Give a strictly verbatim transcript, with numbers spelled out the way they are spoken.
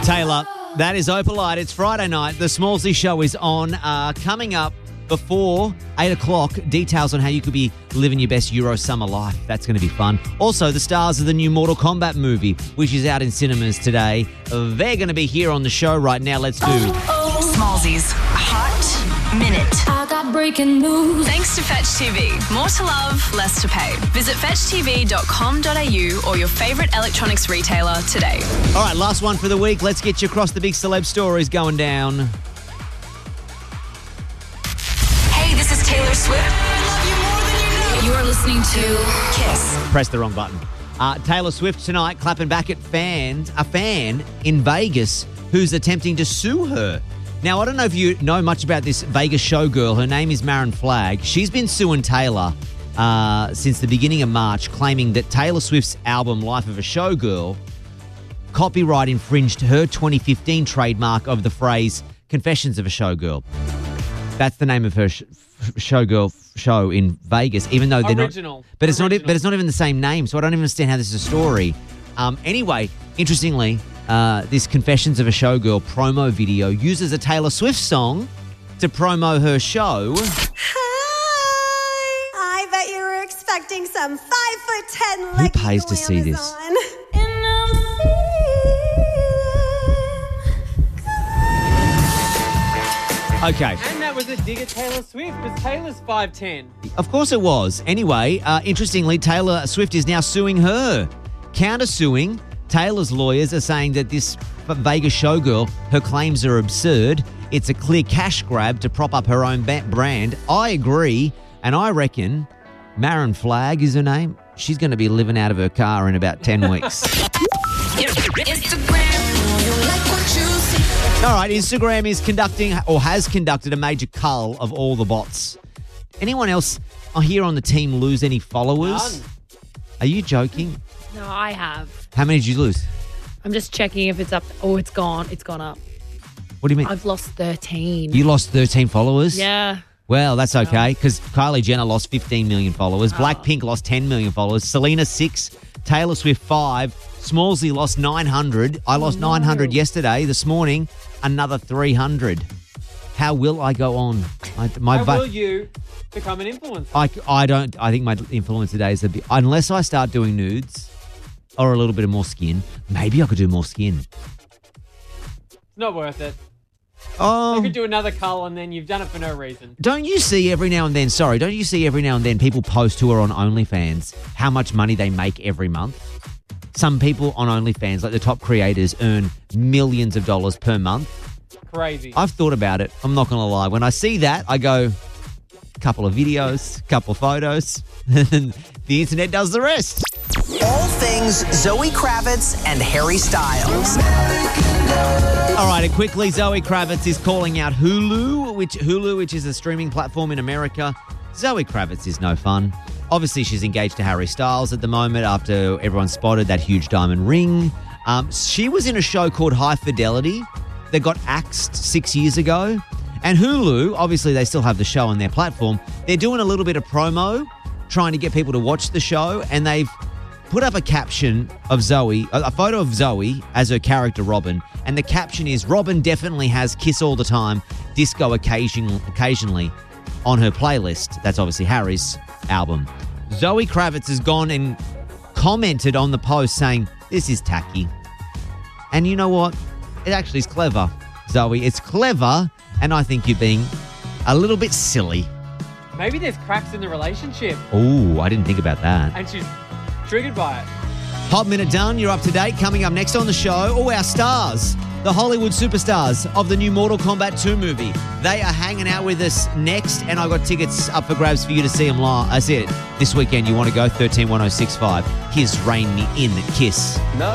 Taylor, that is Opalite. It's Friday night. The Smallsy Show is on. Uh, coming up before eight o'clock, details on how you could be living your best Euro summer life. That's going to be fun. Also, the stars of the new Mortal Kombat movie, which is out in cinemas today. They're going to be here on the show right now. Let's do Smallsy's Hot Minute. I got breaking news. Thanks to Fetch T V. More to love, less to pay. Visit fetch t v dot com dot a u or your favourite electronics retailer today. All right, last one for the week. Let's get you across the big celeb stories going down. Hey, this is Taylor Swift. I love you more than you know. You are listening to Kiss. Press the wrong button. Uh, Taylor Swift tonight clapping back at fans, a fan in Vegas who's attempting to sue her. Now, I don't know if you know much about this Vegas showgirl. Her name is Marin Flagg. She's been suing Taylor uh, since the beginning of March, claiming that Taylor Swift's album Life of a Showgirl copyright infringed her twenty fifteen trademark of the phrase Confessions of a Showgirl. That's the name of her sh- showgirl show in Vegas, even though they're Original. not. But it's Original. not. But it's not even the same name, so I don't even understand how this is a story. Um, anyway, interestingly, uh, this Confessions of a Showgirl promo video uses a Taylor Swift song to promo her show. Hi! I bet you were expecting some five foot ten Who leggy pays to see this? glamazon. And I'm feeling Okay. And that was a dig at Taylor Swift because Taylor's five ten. Of course it was. Anyway, uh, interestingly, Taylor Swift is now suing her. Counter-suing, Taylor's lawyers are saying that this Vegas showgirl, her claims are absurd. It's a clear cash grab to prop up her own ba- brand. I agree, and I reckon Marin Flagg is her name. She's going to be living out of her car in about ten weeks. All right, Instagram is conducting or has conducted a major cull of all the bots. Anyone else here on the team lose any followers? None. Are you joking? No, I have. How many did you lose? I'm just checking if it's up. Oh, it's gone. It's gone up. What do you mean? I've lost thirteen. You lost thirteen followers? Yeah. Well, that's okay because Kylie Jenner lost fifteen million followers. Blackpink lost ten million followers. Selena, six. Taylor Swift, five. Smallsy lost nine hundred. I lost nine hundred yesterday. This morning, another three hundred. How will I go on? I, my How va- will you become an influencer? I, I don't. I think my influencer days are be, unless I start doing nudes or a little bit of more skin. Maybe I could do more skin. It's not worth it. Oh, You could do another cull and then you've done it for no reason. don't you see every now and then? Sorry, don't you see every now and then people post who are on OnlyFans how much money they make every month? Some people on OnlyFans, like the top creators, earn millions of dollars per month. Crazy. I've thought about it. I'm not going to lie. When I see that, I go, couple of videos, couple of photos, and the internet does the rest. All things Zoe Kravitz and Harry Styles. All right, and quickly, Zoe Kravitz is calling out Hulu, which Hulu, which is a streaming platform in America. Zoe Kravitz is no fun. Obviously, she's engaged to Harry Styles at the moment after everyone spotted that huge diamond ring. Um, she was in a show called High Fidelity that got axed six years ago. And Hulu, obviously, they still have the show on their platform. They're doing a little bit of promo, trying to get people to watch the show, and they've put up a caption of Zoe, a a photo of Zoe as her character Robin, and the caption is, Robin definitely has Kiss All the Time, Disco occasion, occasionally on her playlist. That's obviously Harry's album. Zoe Kravitz has gone and commented on the post saying, this is tacky. And you know what? It actually is clever, Zoe. It's clever, and I think you're being a little bit silly. Maybe there's cracks in the relationship Oh, I didn't think about that. and she's triggered by it. Hot Minute done. You're up to date. Coming up next on the show, all our stars, the Hollywood superstars of the new Mortal Kombat two movie. They are hanging out with us next, and I've got tickets up for grabs for you to see them live. That's it. This weekend, you want to go? thirteen one oh six five. Here's Rain Me In Kiss.